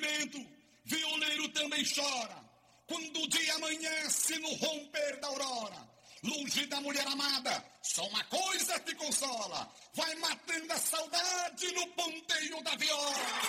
sentimento, violeiro também chora. Quando o dia amanhece no romper da aurora, longe da mulher amada, só uma coisa te consola: vai matando a saudade no ponteio da viola.